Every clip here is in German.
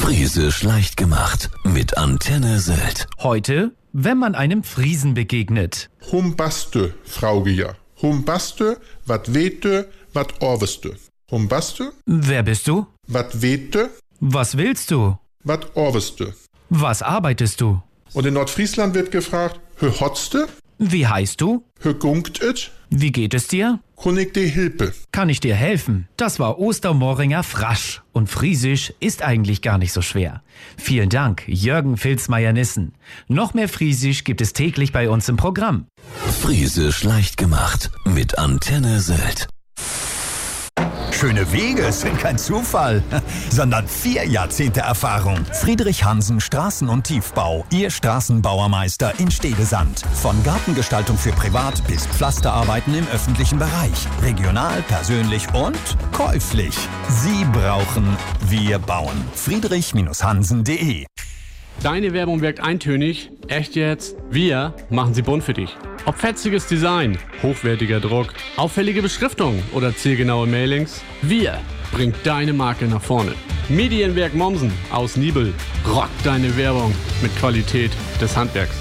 Friesisch leicht gemacht mit Antenne Sylt. Heute, wenn man einem Friesen begegnet. Humbaste, Fraugeja. Humbaste, wat wete, wat orweste. Humbaste? Wer bist du? Wat wete, Was willst du? wat orweste. Was arbeitest du? Und in Nordfriesland wird gefragt, hö hotste, Wie heißt du? hö gunkt et, Wie geht es dir? kunnig de Hilpe. Kann ich dir helfen? Das war Ostermoringer Frasch. Und Friesisch ist eigentlich gar nicht so schwer. Vielen Dank, Jürgen Filzmeier-Nissen. Noch mehr Friesisch gibt es täglich bei uns im Programm. Friesisch leicht gemacht mit Antenne Sylt. Schöne Wege sind kein Zufall, sondern 4 Jahrzehnte Erfahrung. Friedrich Hansen Straßen- und Tiefbau, Ihr Straßenbauermeister in Stedesand. Von Gartengestaltung für Privat bis Pflasterarbeiten im öffentlichen Bereich. Regional, persönlich und käuflich. Sie brauchen, wir bauen. Friedrich-Hansen.de. Deine Werbung wirkt eintönig. Echt jetzt? Wir machen sie bunt für dich. Ob fetziges Design, hochwertiger Druck, auffällige Beschriftung oder zielgenaue Mailings, wir bringen deine Marke nach vorne. Medienwerk Mommsen aus Nibel rockt deine Werbung mit Qualität des Handwerks.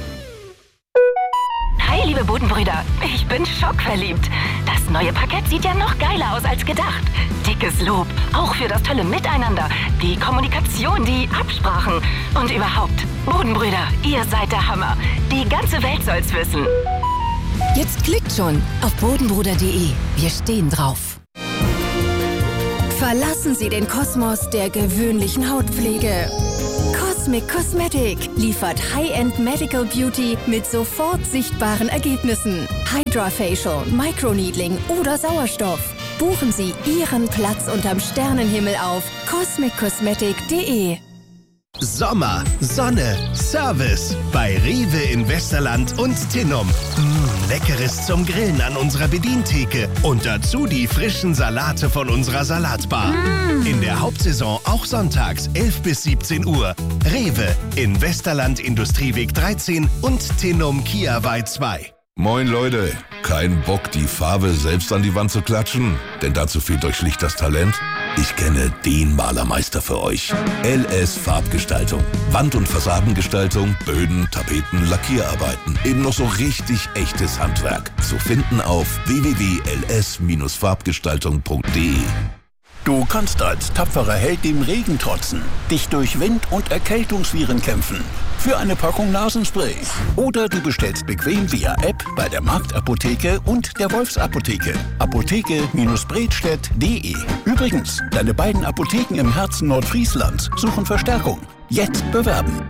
Hi, liebe Bodenbrüder. Ich bin schockverliebt. Das neue Parkett sieht ja noch geiler aus als gedacht. Dickes Lob, auch für das tolle Miteinander, die Kommunikation, die Absprachen und überhaupt. Bodenbrüder, ihr seid der Hammer. Die ganze Welt soll's wissen. Jetzt klickt schon auf bodenbruder.de. Wir stehen drauf. Verlassen Sie den Kosmos der gewöhnlichen Hautpflege. Cosmic Cosmetic liefert High-End Medical Beauty mit sofort sichtbaren Ergebnissen. Hydra-Facial, Microneedling oder Sauerstoff. Buchen Sie Ihren Platz unterm Sternenhimmel auf cosmiccosmetic.de. Sommer, Sonne, Service bei Rewe in Westerland und Tinnum. Leckeres zum Grillen an unserer Bedientheke und dazu die frischen Salate von unserer Salatbar. In der Hauptsaison auch sonntags 11 bis 17 Uhr. Rewe in Westerland Industrieweg 13 und Tinnum Kiawei 2. Moin Leute, kein Bock, die Farbe selbst an die Wand zu klatschen? Denn dazu fehlt euch schlicht das Talent? Ich kenne den Malermeister für euch. LS Farbgestaltung. Wand- und Fassadengestaltung, Böden, Tapeten, Lackierarbeiten. Eben noch so richtig echtes Handwerk. Zu finden auf www.ls-farbgestaltung.de. Du kannst als tapferer Held dem Regen trotzen, dich durch Wind- und Erkältungsviren kämpfen. Für eine Packung Nasenspray. Oder du bestellst bequem via App bei der Marktapotheke und der Wolfsapotheke. Apotheke-Bredstedt.de. Übrigens, deine beiden Apotheken im Herzen Nordfrieslands suchen Verstärkung. Jetzt bewerben.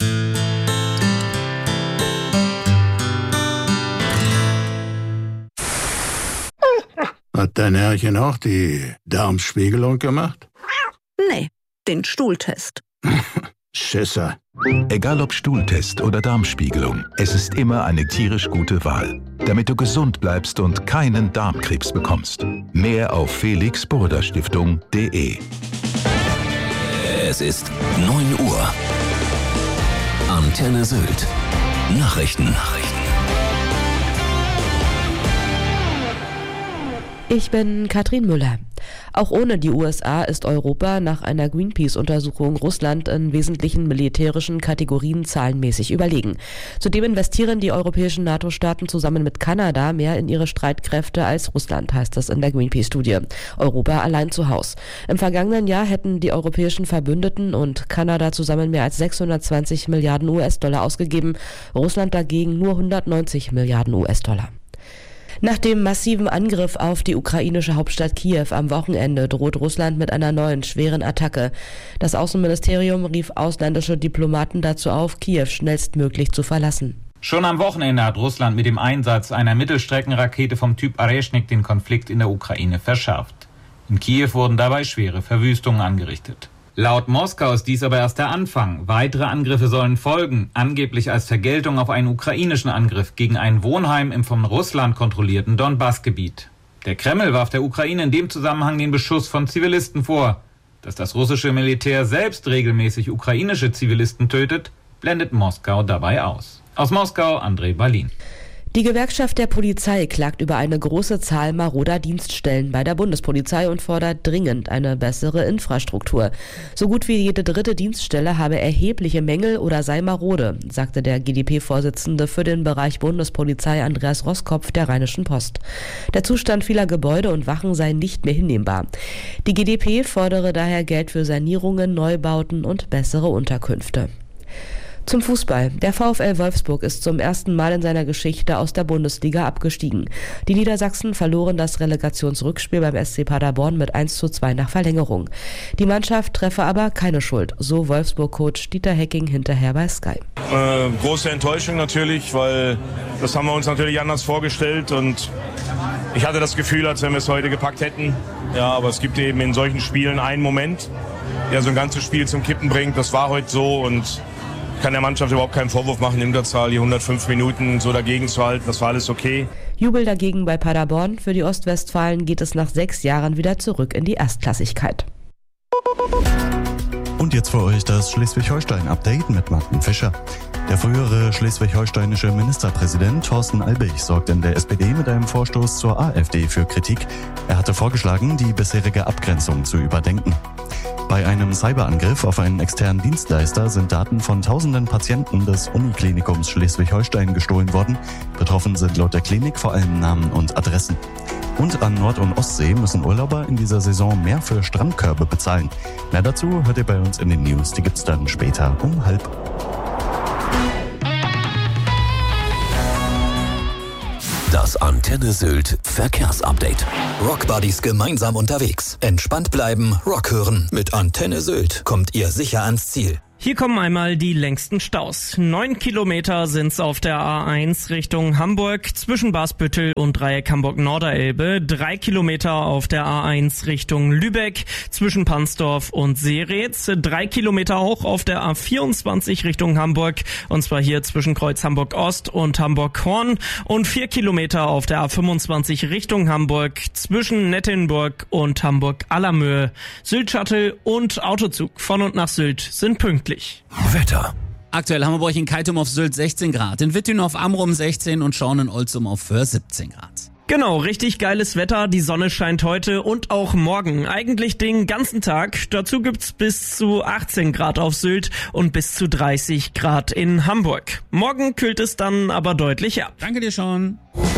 Hat dein Herrchen auch die Darmspiegelung gemacht? Nee, den Stuhltest. Schisser. Egal ob Stuhltest oder Darmspiegelung, es ist immer eine tierisch gute Wahl, damit du gesund bleibst und keinen Darmkrebs bekommst. Mehr auf felixburda-stiftung.de. Es ist 9 Uhr. Antenne Sylt. Nachrichten. Ich bin Katrin Müller. Auch ohne die USA ist Europa nach einer Greenpeace-Untersuchung Russland in wesentlichen militärischen Kategorien zahlenmäßig überlegen. Zudem investieren die europäischen NATO-Staaten zusammen mit Kanada mehr in ihre Streitkräfte als Russland, heißt es in der Greenpeace-Studie. Europa allein zu Haus. Im vergangenen Jahr hätten die europäischen Verbündeten und Kanada zusammen mehr als 620 Milliarden US-Dollar ausgegeben, Russland dagegen nur 190 Milliarden US-Dollar. Nach dem massiven Angriff auf die ukrainische Hauptstadt Kiew am Wochenende droht Russland mit einer neuen schweren Attacke. Das Außenministerium rief ausländische Diplomaten dazu auf, Kiew schnellstmöglich zu verlassen. Schon am Wochenende hat Russland mit dem Einsatz einer Mittelstreckenrakete vom Typ Areshnik den Konflikt in der Ukraine verschärft. In Kiew wurden dabei schwere Verwüstungen angerichtet. Laut Moskau ist dies aber erst der Anfang. Weitere Angriffe sollen folgen, angeblich als Vergeltung auf einen ukrainischen Angriff gegen ein Wohnheim im von Russland kontrollierten Donbass-Gebiet. Der Kreml warf der Ukraine in dem Zusammenhang den Beschuss von Zivilisten vor. Dass das russische Militär selbst regelmäßig ukrainische Zivilisten tötet, blendet Moskau dabei aus. Aus Moskau, André Balin. Die Gewerkschaft der Polizei klagt über eine große Zahl maroder Dienststellen bei der Bundespolizei und fordert dringend eine bessere Infrastruktur. So gut wie jede dritte Dienststelle habe erhebliche Mängel oder sei marode, sagte der GdP-Vorsitzende für den Bereich Bundespolizei Andreas Roskopf der Rheinischen Post. Der Zustand vieler Gebäude und Wachen sei nicht mehr hinnehmbar. Die GdP fordere daher Geld für Sanierungen, Neubauten und bessere Unterkünfte. Zum Fußball. Der VfL Wolfsburg ist zum ersten Mal in seiner Geschichte aus der Bundesliga abgestiegen. Die Niedersachsen verloren das Relegationsrückspiel beim SC Paderborn mit 1:2 nach Verlängerung. Die Mannschaft treffe aber keine Schuld, so Wolfsburg-Coach Dieter Hecking hinterher bei Sky. Große Enttäuschung natürlich, weil das haben wir uns natürlich anders vorgestellt und ich hatte das Gefühl, als wenn wir es heute gepackt hätten. Ja, aber es gibt eben in solchen Spielen einen Moment, der so ein ganzes Spiel zum Kippen bringt. Das war heute so und kann der Mannschaft überhaupt keinen Vorwurf machen, in der Zahl die 105 Minuten so dagegen zu halten. Das war alles okay. Jubel dagegen bei Paderborn. Für die Ostwestfalen geht es nach 6 Jahren wieder zurück in die Erstklassigkeit. Und jetzt für euch das Schleswig-Holstein-Update mit Martin Fischer. Der frühere schleswig-holsteinische Ministerpräsident Thorsten Albig sorgt in der SPD mit einem Vorstoß zur AfD für Kritik. Er hatte vorgeschlagen, die bisherige Abgrenzung zu überdenken. Bei einem Cyberangriff auf einen externen Dienstleister sind Daten von tausenden Patienten des Uniklinikums Schleswig-Holstein gestohlen worden. Betroffen sind laut der Klinik vor allem Namen und Adressen. Und an Nord- und Ostsee müssen Urlauber in dieser Saison mehr für Strandkörbe bezahlen. Mehr dazu hört ihr bei uns in den News. Die gibt's dann später um 12:30. Das Antenne Sylt Verkehrsupdate. Rockbuddies gemeinsam unterwegs. Entspannt bleiben, Rock hören. Mit Antenne Sylt kommt ihr sicher ans Ziel. Hier kommen einmal die längsten Staus. 9 Kilometer sind's auf der A1 Richtung Hamburg zwischen Basbüttel und Dreieck Hamburg-Norderelbe. 3 Kilometer auf der A1 Richtung Lübeck zwischen Pansdorf und Seretz. 3 Kilometer auch auf der A24 Richtung Hamburg und zwar hier zwischen Kreuz Hamburg-Ost und Hamburg-Horn. Und 4 Kilometer auf der A25 Richtung Hamburg zwischen Nettenburg und Hamburg-Allermöhe. Sylt-Shuttle und Autozug von und nach Sylt sind pünktlich. Wetter. Aktuell haben wir bei euch in Keitum auf Sylt 16 Grad, in Wittün auf Amrum 16 und Schorn in Olzum auf Föhr 17 Grad. Genau, richtig geiles Wetter. Die Sonne scheint heute und auch morgen. Eigentlich den ganzen Tag. Dazu gibt's bis zu 18 Grad auf Sylt und bis zu 30 Grad in Hamburg. Morgen kühlt es dann aber deutlich ab. Danke dir schon.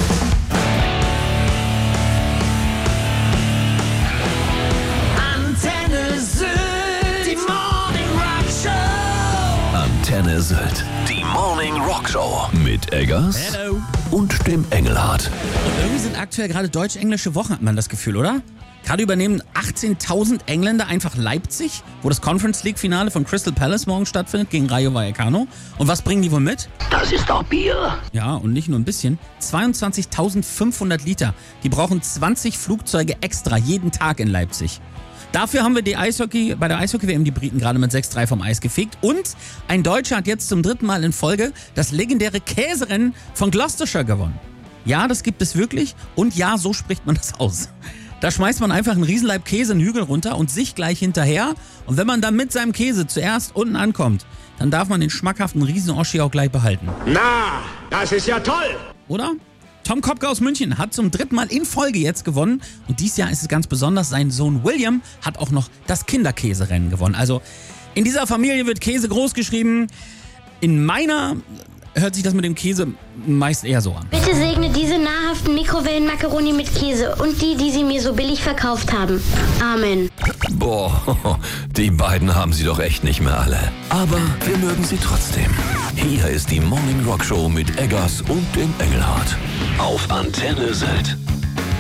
Antenne Sylt, die Morning Rock Show mit Eggers Hello. Und dem Engelhardt. Und irgendwie sind aktuell gerade deutsch-englische Wochen, hat man das Gefühl, oder? Gerade übernehmen 18.000 Engländer einfach Leipzig, wo das Conference League Finale von Crystal Palace morgen stattfindet gegen Rayo Vallecano. Und was bringen die wohl mit? Das ist doch Bier. Ja, und nicht nur ein bisschen. 22.500 Liter. Die brauchen 20 Flugzeuge extra jeden Tag in Leipzig. Dafür haben wir bei der Eishockey-WM die Briten gerade mit 6:3 vom Eis gefegt. Und ein Deutscher hat jetzt zum 3. Mal in Folge das legendäre Käserennen von Gloucestershire gewonnen. Ja, das gibt es wirklich. Und ja, so spricht man das aus. Da schmeißt man einfach einen Riesenleib Käse einen Hügel runter und sich gleich hinterher. Und wenn man dann mit seinem Käse zuerst unten ankommt, dann darf man den schmackhaften Riesen-Oschi auch gleich behalten. Na, das ist ja toll. Oder? Tom Kopke aus München hat zum 3. Mal in Folge jetzt gewonnen. Und dieses Jahr ist es ganz besonders, sein Sohn William hat auch noch das Kinderkäserennen gewonnen. Also in dieser Familie wird Käse groß geschrieben. In meiner hört sich das mit dem Käse meist eher so an. Bitte segne diese nahrhaften Mikrowellenmakaroni mit Käse und die sie mir so billig verkauft haben. Amen. Boah, die beiden haben sie doch echt nicht mehr alle. Aber wir mögen sie trotzdem. Hier ist die Morning Rock Show mit Eggers und dem Engelhardt. Auf Antenne Sylt.